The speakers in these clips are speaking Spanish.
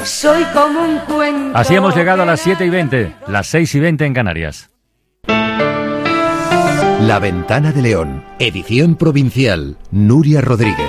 Soy como un cuento. Así hemos llegado a las 7:20, las 6:20 en Canarias. La Ventana de León, edición provincial, Nuria Rodríguez.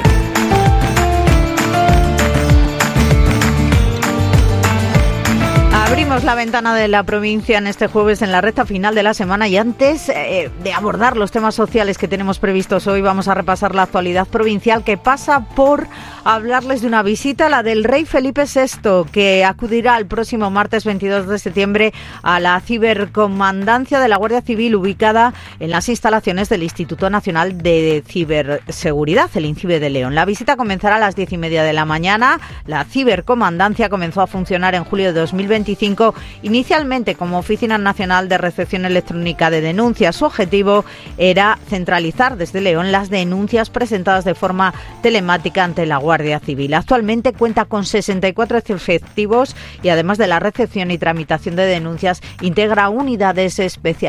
Abrimos la ventana de la provincia en este jueves en la recta final de la semana y antes de abordar los temas sociales que tenemos previstos hoy, vamos a repasar la actualidad provincial que pasa por hablarles de una visita, la del rey Felipe VI, que acudirá el próximo martes 22 de septiembre a la cibercomandancia de la Guardia Civil ubicada en las instalaciones del Instituto Nacional de Ciberseguridad, el INCIBE de León. La visita comenzará a las 10:30 de la mañana. La cibercomandancia comenzó a funcionar en julio de 2025, inicialmente como Oficina Nacional de Recepción Electrónica de Denuncias. Su objetivo era centralizar desde León las denuncias presentadas de forma telemática ante la Guardia Civil. Actualmente cuenta con 64 efectivos y además de la recepción y tramitación de denuncias, integra unidades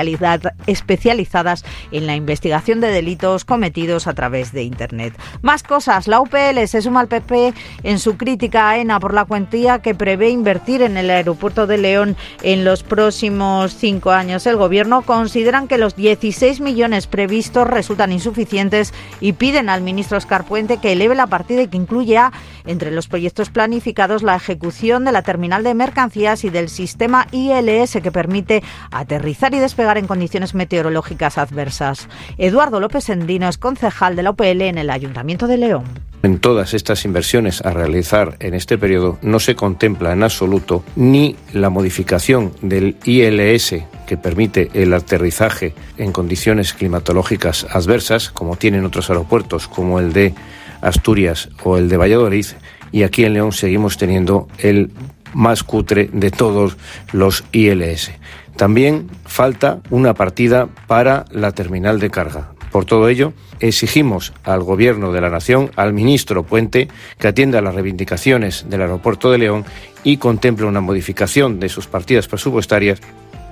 especializadas en la investigación de delitos cometidos a través de Internet. Más cosas. La UPL se suma al PP en su crítica a AENA por la cuantía que prevé invertir en el aeropuerto de León en los próximos 5 años. El Gobierno consideran que los 16 millones previstos resultan insuficientes y piden al ministro Óscar Puente que eleve la partida y que incluya entre los proyectos planificados la ejecución de la terminal de mercancías y del sistema ILS que permite aterrizar y despegar en condiciones meteorológicas adversas. Eduardo López Endino es concejal de la UPL en el Ayuntamiento de León. En todas estas inversiones a realizar en este periodo no se contempla en absoluto ni la modificación del ILS que permite el aterrizaje en condiciones climatológicas adversas, como tienen otros aeropuertos como el de Asturias o el de Valladolid, y aquí en León seguimos teniendo el más cutre de todos los ILS. También falta una partida para la terminal de carga. Por todo ello, exigimos al Gobierno de la Nación, al ministro Puente, que atienda las reivindicaciones del aeropuerto de León y contemple una modificación de sus partidas presupuestarias.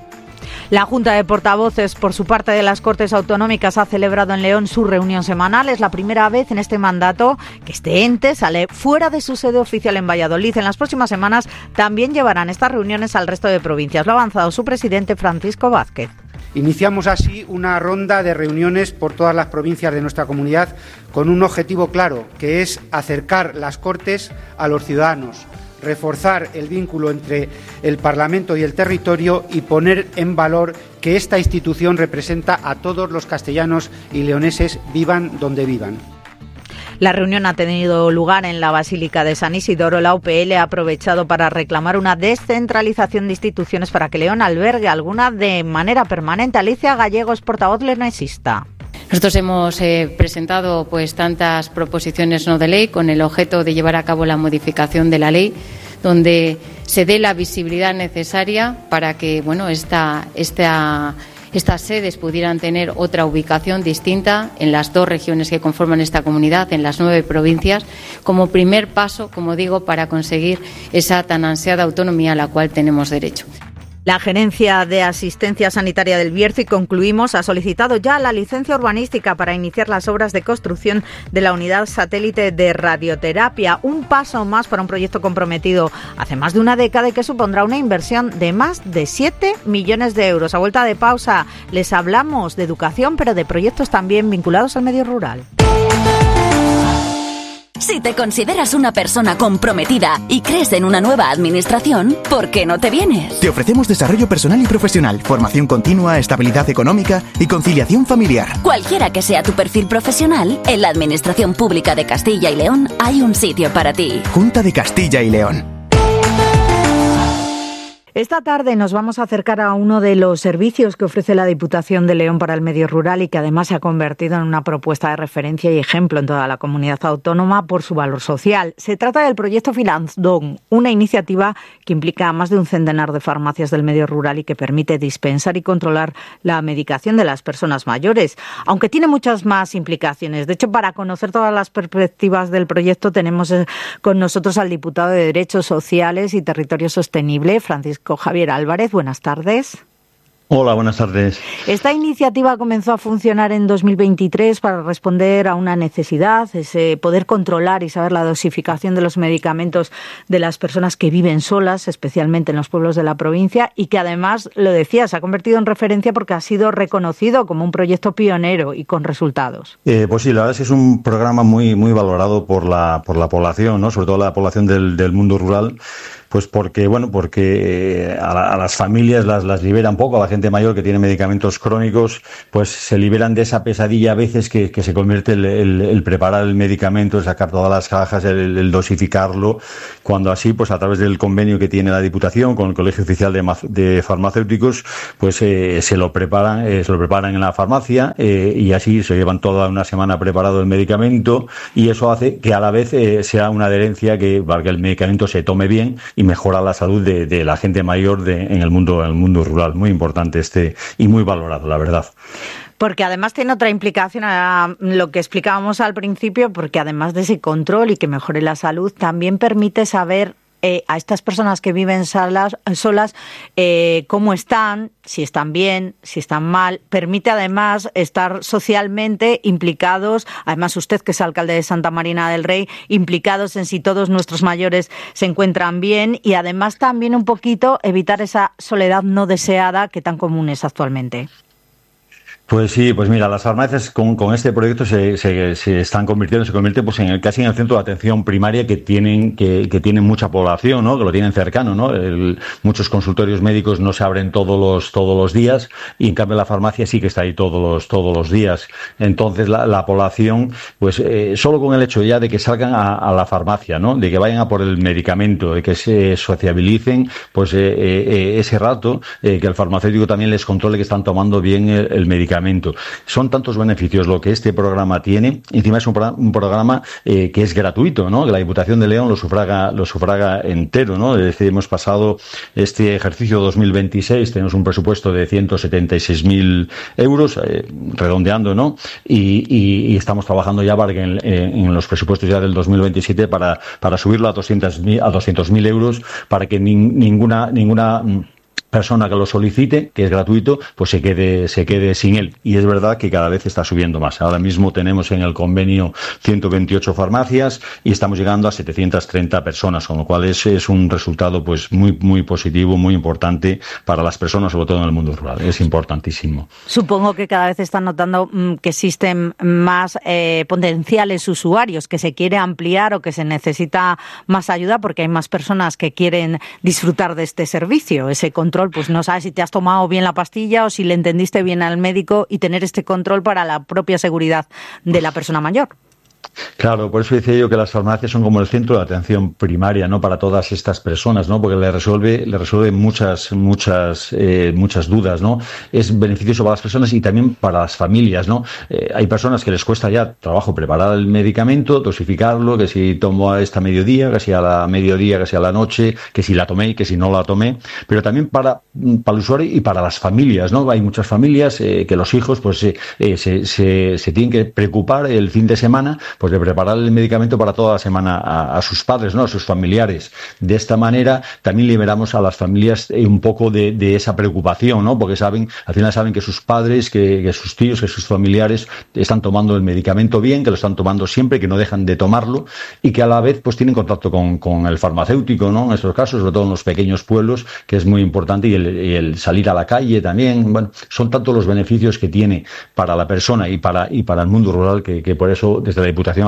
La Junta de Portavoces, por su parte de las Cortes Autonómicas, ha celebrado en León su reunión semanal. Es la primera vez en este mandato que este ente sale fuera de su sede oficial en Valladolid. En las próximas semanas también llevarán estas reuniones al resto de provincias. Lo ha avanzado su presidente, Francisco Vázquez. Iniciamos así una ronda de reuniones por todas las provincias de nuestra comunidad con un objetivo claro, que es acercar las Cortes a los ciudadanos, reforzar el vínculo entre el Parlamento y el territorio y poner en valor que esta institución representa a todos los castellanos y leoneses, vivan donde vivan. La reunión ha tenido lugar en la Basílica de San Isidoro. La UPL ha aprovechado para reclamar una descentralización de instituciones para que León albergue alguna de manera permanente. Alicia Gallego es portavoz leonesista. Nosotros hemos presentado tantas proposiciones no de ley con el objeto de llevar a cabo la modificación de la ley, donde se dé la visibilidad necesaria para que estas sedes pudieran tener otra ubicación distinta en las 2 regiones que conforman esta comunidad, en las 9 provincias, como primer paso, como digo, para conseguir esa tan ansiada autonomía a la cual tenemos derecho. La Gerencia de Asistencia Sanitaria del Bierzo, y concluimos, ha solicitado ya la licencia urbanística para iniciar las obras de construcción de la unidad satélite de radioterapia. Un paso más para un proyecto comprometido hace más de una década y que supondrá una inversión de más de 7 millones de euros. A vuelta de pausa les hablamos de educación, pero de proyectos también vinculados al medio rural. Si te consideras una persona comprometida y crees en una nueva administración, ¿por qué no te vienes? Te ofrecemos desarrollo personal y profesional, formación continua, estabilidad económica y conciliación familiar. Cualquiera que sea tu perfil profesional, en la Administración Pública de Castilla y León hay un sitio para ti. Junta de Castilla y León. Esta tarde nos vamos a acercar a uno de los servicios que ofrece la Diputación de León para el medio rural y que además se ha convertido en una propuesta de referencia y ejemplo en toda la comunidad autónoma por su valor social. Se trata del proyecto Filandón, una iniciativa que implica a más de un centenar de farmacias del medio rural y que permite dispensar y controlar la medicación de las personas mayores, aunque tiene muchas más implicaciones. De hecho, para conocer todas las perspectivas del proyecto tenemos con nosotros al diputado de Derechos Sociales y Territorio Sostenible, Francisco Javier Álvarez. Buenas tardes. Hola, buenas tardes. Esta iniciativa comenzó a funcionar en 2023 para responder a una necesidad, ese poder controlar y saber la dosificación de los medicamentos de las personas que viven solas, especialmente en los pueblos de la provincia, y que además, lo decía, se ha convertido en referencia porque ha sido reconocido como un proyecto pionero y con resultados. Pues sí, la verdad es que es un programa muy valorado por la población, ¿no? Sobre todo la población del mundo rural. Pues porque a las familias las libera un poco, a la gente mayor que tiene medicamentos crónicos, pues se liberan de esa pesadilla a veces que se convierte el preparar el medicamento, el sacar todas las cajas, el dosificarlo, cuando así, pues a través del convenio que tiene la Diputación con el Colegio Oficial de Farmacéuticos, pues se lo preparan en la farmacia y así se llevan toda una semana preparado el medicamento, y eso hace que a la vez sea una adherencia para que el medicamento se tome bien y mejora la salud de la gente mayor en el mundo rural. Muy importante y muy valorado, la verdad. Porque además tiene otra implicación a lo que explicábamos al principio, porque además de ese control y que mejore la salud, también permite saber a estas personas que viven solas cómo están, si están bien, si están mal. Permite además estar socialmente implicados, además usted que es alcalde de Santa Marina del Rey, implicados en si todos nuestros mayores se encuentran bien, y además también un poquito evitar esa soledad no deseada que tan común es actualmente. Pues sí, pues mira, las farmacias con este proyecto se convierten pues casi en el centro de atención primaria que tienen mucha población, ¿no? Que lo tienen cercano, ¿no? Muchos consultorios médicos no se abren todos los días, y en cambio la farmacia sí que está ahí todos los días. Entonces la población, pues solo con el hecho ya de que salgan a la farmacia, ¿no? De que vayan a por el medicamento, de que se sociabilicen, pues ese rato, que el farmacéutico también les controle que están tomando bien el medicamento. Son tantos beneficios lo que este programa tiene. Encima es un programa que es gratuito, ¿no? Que la Diputación de León lo sufraga entero, ¿no? Es decir, hemos pasado este ejercicio 2026, tenemos un presupuesto de 176.000 euros, redondeando, ¿no? Y estamos trabajando ya para que en los presupuestos ya del 2027 para subirlo a 200.000 euros, para que ninguna persona que lo solicite, que es gratuito, pues se quede sin él. Y es verdad que cada vez está subiendo más. Ahora mismo tenemos en el convenio 128 farmacias y estamos llegando a 730 personas, con lo cual es un resultado pues muy positivo, muy importante para las personas, sobre todo en el mundo rural. Es importantísimo. Supongo que cada vez están notando que existen más potenciales usuarios, que se quiere ampliar o que se necesita más ayuda porque hay más personas que quieren disfrutar de este servicio, ese control. Pues no sabes si te has tomado bien la pastilla o si le entendiste bien al médico, y tener este control para la propia seguridad de la persona mayor. Claro, por eso decía yo que las farmacias son como el centro de atención primaria, ¿no? Para todas estas personas, ¿no? Porque le resuelve muchas dudas, ¿no? Es beneficioso para las personas y también para las familias, ¿no? Hay personas que les cuesta ya trabajo preparar el medicamento, dosificarlo, que si tomo a esta mediodía, que si a la mediodía, que si a la noche, que si la tomé, que si no la tomé, pero también para el usuario y para las familias, ¿no? Hay muchas familias que los hijos pues se tienen que preocupar el fin de semana pues de preparar el medicamento para toda la semana a sus padres, ¿no? A sus familiares. De esta manera también liberamos a las familias un poco de esa preocupación, ¿no? Porque al final saben que sus padres, que sus tíos, que sus familiares están tomando el medicamento bien, que lo están tomando siempre, que no dejan de tomarlo, y que a la vez pues tienen contacto con el farmacéutico, ¿no? En estos casos, sobre todo en los pequeños pueblos, que es muy importante, y el salir a la calle también. Bueno, son tantos los beneficios que tiene para la persona y para el mundo rural que por eso desde la Diputación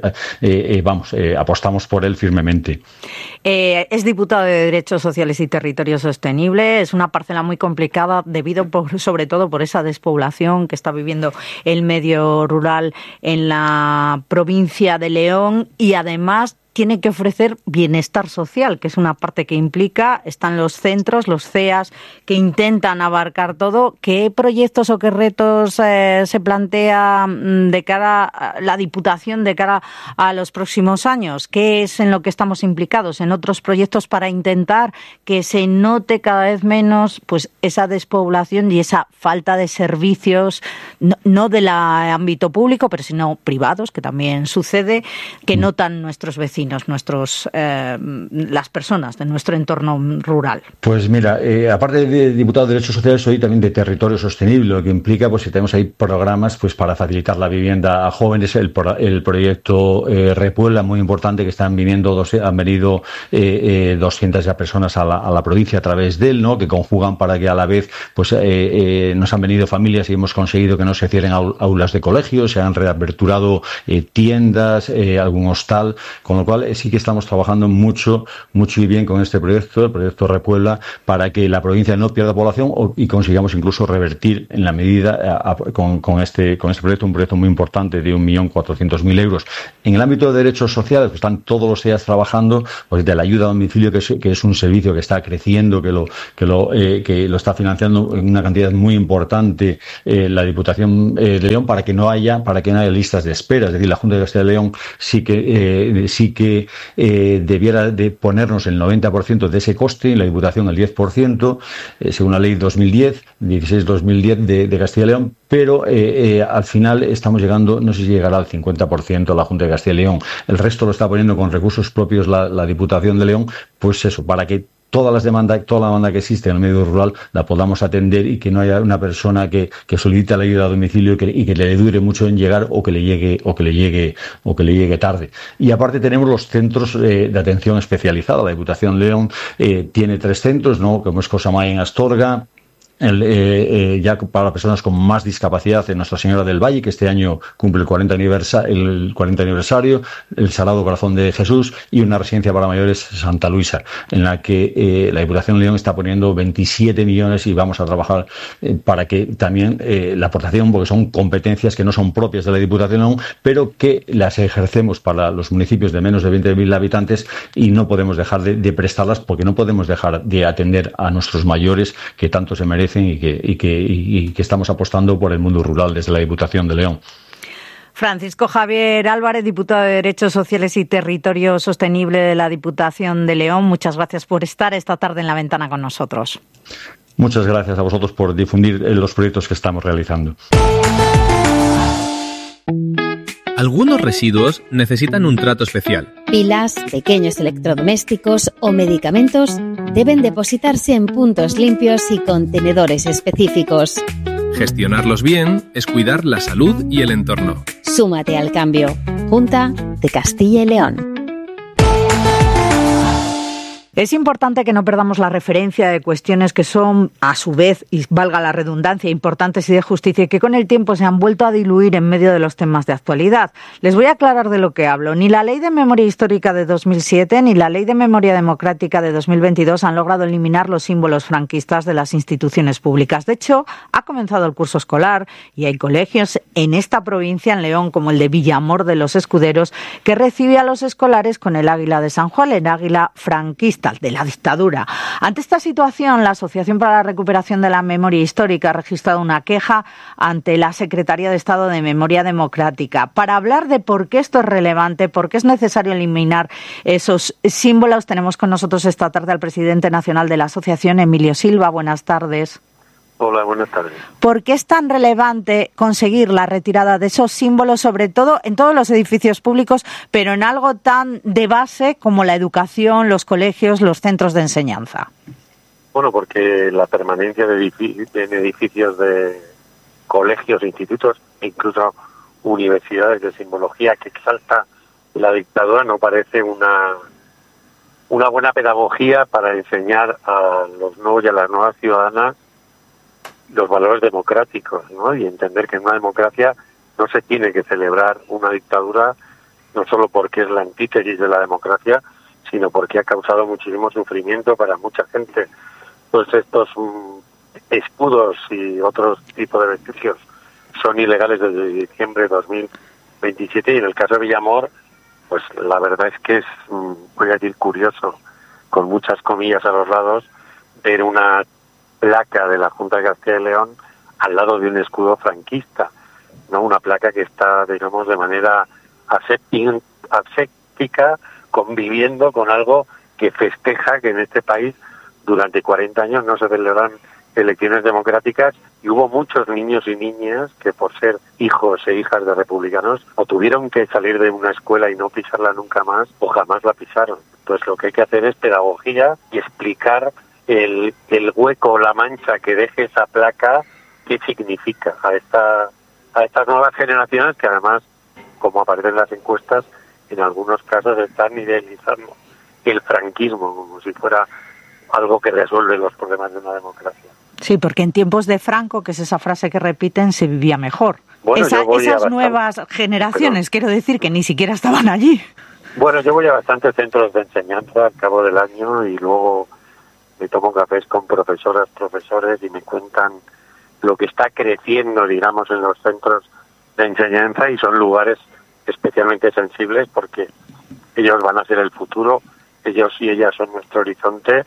apostamos por él firmemente. Es diputado de Derechos Sociales y Territorio Sostenible. Es una parcela muy complicada debido sobre todo por esa despoblación que está viviendo el medio rural en la provincia de León, y además tiene que ofrecer bienestar social, que es una parte que implica, están los centros, los CEAS, que intentan abarcar todo. ¿Qué proyectos o qué retos se plantea de cara a la Diputación, de cara a los próximos años? ¿Qué es en lo que estamos implicados en otros proyectos para intentar que se note cada vez menos pues esa despoblación y esa falta de servicios, no del ámbito público, pero sino privados, que también sucede, que notan nuestros vecinos? vecinos, las personas de nuestro entorno rural? Pues mira, aparte de diputado de Derechos Sociales, soy también de Territorio Sostenible, lo que implica pues que tenemos ahí programas pues para facilitar la vivienda a jóvenes. El proyecto Repuebla, muy importante, que han venido 200 ya personas a la provincia a través de él, ¿no? Que conjugan para que a la vez pues nos han venido familias y hemos conseguido que no se cierren aulas de colegio, se han reaperturado tiendas, algún hostal, con lo cual sí que estamos trabajando mucho y bien con este proyecto, el proyecto Repuebla, para que la provincia no pierda población y consigamos incluso revertir en la medida con este proyecto, un proyecto muy importante de 1.400.000 euros. En el ámbito de derechos sociales, pues están todos los días trabajando pues de la ayuda a domicilio, que es un servicio que está creciendo, que lo está financiando en una cantidad muy importante la Diputación de León, para que no haya listas de espera. Es decir, la Junta de Castilla y León sí que debiera de ponernos el 90% de ese coste, y la Diputación el 10%, según la ley 16-2010 de Castilla y León, pero al final estamos llegando, no sé si llegará al 50% la Junta de Castilla y León. El resto lo está poniendo con recursos propios la Diputación de León, pues eso, para que toda la demanda que existe en el medio rural la podamos atender y que no haya una persona que solicite la ayuda a domicilio y que le dure mucho en llegar o que le llegue tarde. Y aparte tenemos los centros de atención especializada. La Diputación de León tiene 3 centros, ¿no? Como es Cosamay en Astorga, ya para personas con más discapacidad en Nuestra Señora del Valle, que este año cumple el 40 aniversario, el Sagrado Corazón de Jesús, y una residencia para mayores, Santa Luisa, en la que la Diputación de León está poniendo 27 millones y vamos a trabajar para que también la aportación, porque son competencias que no son propias de la Diputación de León, pero que las ejercemos para los municipios de menos de 20.000 habitantes, y no podemos dejar de prestarlas, porque no podemos dejar de atender a nuestros mayores, que tanto se merecen y que estamos apostando por el mundo rural desde la Diputación de León. Francisco Javier Álvarez, diputado de Derechos Sociales y Territorio Sostenible de la Diputación de León, muchas gracias por estar esta tarde en La Ventana con nosotros. Muchas gracias a vosotros por difundir los proyectos que estamos realizando. Algunos residuos necesitan un trato especial. Pilas, pequeños electrodomésticos o medicamentos deben depositarse en puntos limpios y contenedores específicos. Gestionarlos bien es cuidar la salud y el entorno. Súmate al cambio. Junta de Castilla y León. Es importante que no perdamos la referencia de cuestiones que son, a su vez, y valga la redundancia, importantes y de justicia, y que con el tiempo se han vuelto a diluir en medio de los temas de actualidad. Les voy a aclarar de lo que hablo. Ni la Ley de Memoria Histórica de 2007 ni la Ley de Memoria Democrática de 2022 han logrado eliminar los símbolos franquistas de las instituciones públicas. De hecho, ha comenzado el curso escolar y hay colegios en esta provincia, en León, como el de Villamor de los Escuderos, que recibe a los escolares con el águila de San Juan, el águila franquista de la dictadura. Ante esta situación, la Asociación para la Recuperación de la Memoria Histórica ha registrado una queja ante la Secretaría de Estado de Memoria Democrática para hablar de por qué esto es relevante, por qué es necesario eliminar esos símbolos. Tenemos con nosotros esta tarde al presidente nacional de la asociación, Emilio Silva. Buenas tardes. Hola, buenas tardes. ¿Por qué es tan relevante conseguir la retirada de esos símbolos, sobre todo en todos los edificios públicos, pero en algo tan de base como la educación, los colegios, los centros de enseñanza? Bueno, porque la permanencia de edificios de colegios, institutos e incluso universidades de simbología que exalta la dictadura no parece una buena pedagogía para enseñar a los nuevos y a las nuevas ciudadanas los valores democráticos, ¿no? Y entender que en una democracia no se tiene que celebrar una dictadura, no solo porque es la antítesis de la democracia, sino porque ha causado muchísimo sufrimiento para mucha gente. Pues estos escudos y otros tipos de vestigios son ilegales desde diciembre de 2027, y en el caso de Villamor, pues la verdad es que es, voy a decir, curioso, con muchas comillas a los lados, ver una placa de la Junta de Castilla y León al lado de un escudo franquista, no una placa que está, digamos, de manera aséptica conviviendo con algo que festeja que en este país durante 40 años no se celebran elecciones democráticas, y hubo muchos niños y niñas que por ser hijos e hijas de republicanos o tuvieron que salir de una escuela y no pisarla nunca más o jamás la pisaron. Entonces lo que hay que hacer es pedagogía y explicar el hueco o la mancha que deje esa placa, qué significa a estas nuevas generaciones que además, como aparecen en las encuestas, en algunos casos están idealizando el franquismo como si fuera algo que resuelve los problemas de una democracia. Sí, porque en tiempos de Franco, que es esa frase que repiten, se vivía mejor. Bueno, esas nuevas generaciones, quiero decir, que ni siquiera estaban allí. Bueno, yo voy a bastantes centros de enseñanza al cabo del año y luego me tomo cafés con profesoras, profesores y me cuentan lo que está creciendo, digamos, en los centros de enseñanza, y son lugares especialmente sensibles porque ellos van a ser el futuro, ellos y ellas son nuestro horizonte,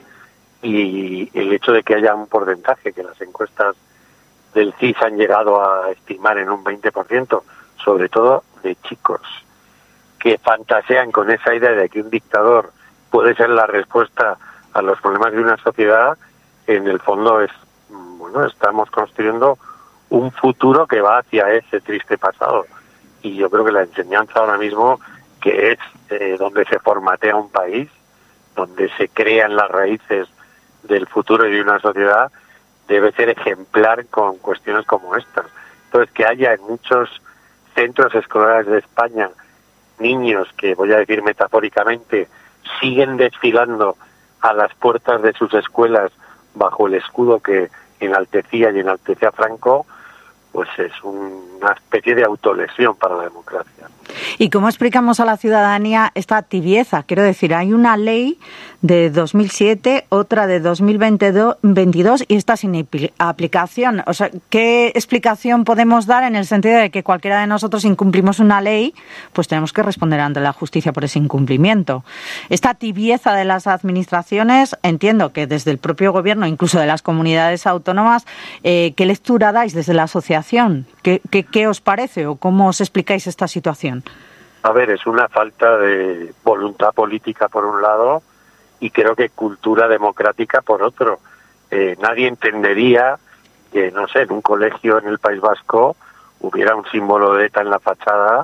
y el hecho de que haya un porcentaje que las encuestas del CIS han llegado a estimar en un 20%, sobre todo de chicos que fantasean con esa idea de que un dictador puede ser la respuesta a los problemas de una sociedad, en el fondo es, bueno, estamos construyendo un futuro que va hacia ese triste pasado. Y yo creo que la enseñanza ahora mismo, que es donde se formatea un país, donde se crean las raíces del futuro y de una sociedad, debe ser ejemplar con cuestiones como estas. Entonces, que haya en muchos centros escolares de España niños que, voy a decir metafóricamente, siguen desfilando a las puertas de sus escuelas bajo el escudo que enaltecía y enaltecía a Franco, pues es una especie de autolesión para la democracia. ¿Y cómo explicamos a la ciudadanía esta tibieza? Quiero decir, hay una ley de 2007, otra de 2022 y esta sin aplicación. O sea, ¿qué explicación podemos dar en el sentido de que cualquiera de nosotros incumplimos una ley, pues tenemos que responder ante la justicia por ese incumplimiento? Esta tibieza de las administraciones, entiendo que desde el propio gobierno, incluso de las comunidades autónomas, ¿qué lectura dais desde la asociación? ¿Qué os parece o cómo os explicáis esta situación? A ver, es una falta de voluntad política por un lado y creo que cultura democrática por otro. Nadie entendería que, no sé, en un colegio en el País Vasco hubiera un símbolo de ETA en la fachada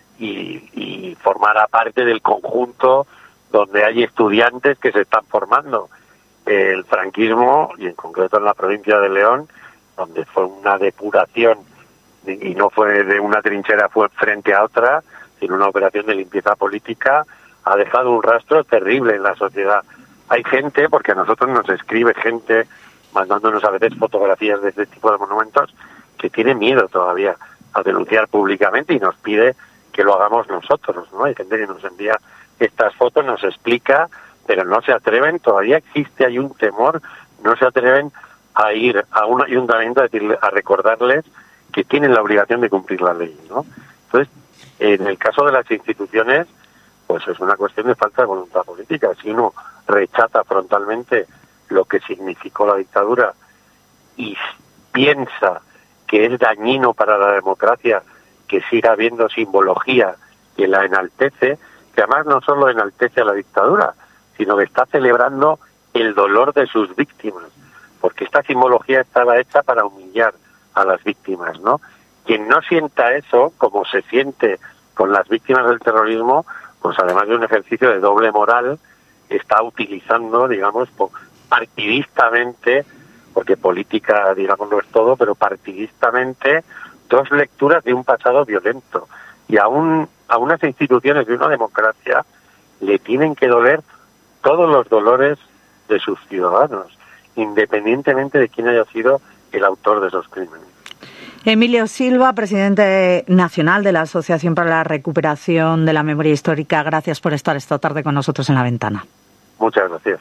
y formara parte del conjunto donde hay estudiantes que se están formando. El franquismo, y en concreto en la provincia de León, donde fue una depuración y no fue de una trinchera, fue frente a otra, en una operación de limpieza política, ha dejado un rastro terrible en la sociedad. Hay gente, porque a nosotros nos escribe gente mandándonos a veces fotografías de este tipo de monumentos, que tiene miedo todavía a denunciar públicamente y nos pide que lo hagamos nosotros, ¿no? Hay gente que nos envía estas fotos, nos explica, pero no se atreven, todavía hay un temor, no se atreven a ir a un ayuntamiento a recordarles que tienen la obligación de cumplir la ley, ¿no? Entonces, en el caso de las instituciones, pues es una cuestión de falta de voluntad política. Si uno rechaza frontalmente lo que significó la dictadura y piensa que es dañino para la democracia que siga habiendo simbología que la enaltece, que además no solo enaltece a la dictadura, sino que está celebrando el dolor de sus víctimas, porque esta simbología estaba hecha para humillar a las víctimas, ¿no? Quien no sienta eso, como se siente con las víctimas del terrorismo, pues además de un ejercicio de doble moral, está utilizando, digamos, partidistamente, porque política, digamos, no es todo, pero partidistamente, dos lecturas de un pasado violento. Y a unas instituciones de una democracia le tienen que doler todos los dolores de sus ciudadanos, independientemente de quién haya sido el autor de esos crímenes. Emilio Silva, presidente nacional de la Asociación para la Recuperación de la Memoria Histórica, gracias por estar esta tarde con nosotros en La Ventana. Muchas gracias.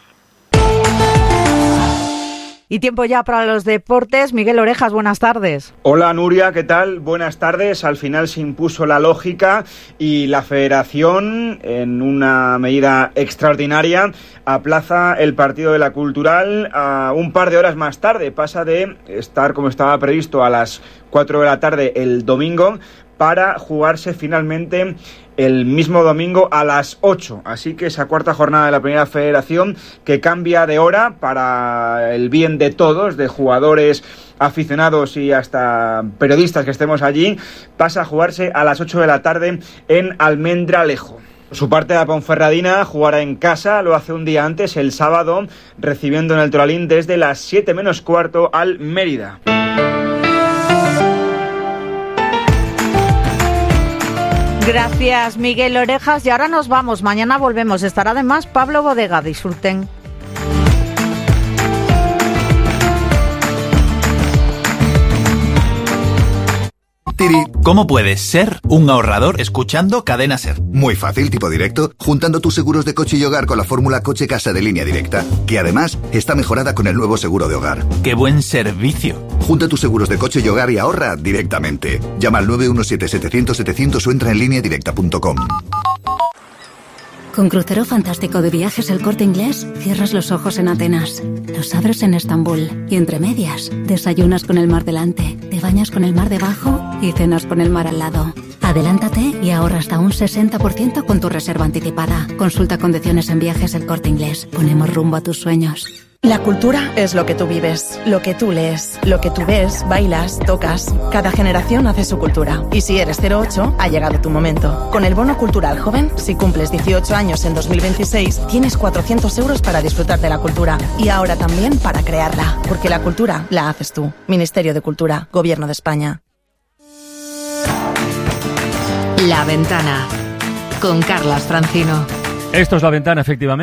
Y tiempo ya para los deportes. Miguel Orejas, buenas tardes. Hola Nuria, ¿qué tal? Buenas tardes. Al final se impuso la lógica y la Federación, en una medida extraordinaria, aplaza el partido de la Cultural a un par de horas más tarde. Pasa de estar como estaba previsto a las 4 de la tarde el domingo para jugarse finalmente el mismo domingo a las 8. Así que esa cuarta jornada de la Primera Federación, que cambia de hora para el bien de todos, de jugadores, aficionados y hasta periodistas que estemos allí, pasa a jugarse a las 8 de la tarde en Almendralejo. Por su parte, la Ponferradina jugará en casa, lo hace un día antes, el sábado, recibiendo en el Toralín desde las 7 menos cuarto al Mérida. Gracias, Miguel Orejas. Y ahora nos vamos. Mañana volvemos. Estará además Pablo Bodega. Disfruten. ¿Cómo puedes ser un ahorrador escuchando Cadena SER? Muy fácil, tipo directo, juntando tus seguros de coche y hogar con la fórmula Coche Casa de Línea Directa, que además está mejorada con el nuevo seguro de hogar. ¡Qué buen servicio! Junta tus seguros de coche y hogar y ahorra directamente. Llama al 917-700-700 o entra en lineadirecta.com. Con crucero fantástico de Viajes El Corte Inglés, cierras los ojos en Atenas, los abres en Estambul y entre medias, desayunas con el mar delante, te bañas con el mar debajo y cenas con el mar al lado. Adelántate y ahorra hasta un 60% con tu reserva anticipada. Consulta condiciones en Viajes El Corte Inglés. Ponemos rumbo a tus sueños. La cultura es lo que tú vives, lo que tú lees, lo que tú ves, bailas, tocas. Cada generación hace su cultura. Y si eres 08, ha llegado tu momento. Con el Bono Cultural Joven, si cumples 18 años en 2026, tienes 400 euros para disfrutar de la cultura. Y ahora también para crearla. Porque la cultura la haces tú. Ministerio de Cultura, Gobierno de España. La Ventana, con Carlas Francino. Esto es La Ventana, efectivamente.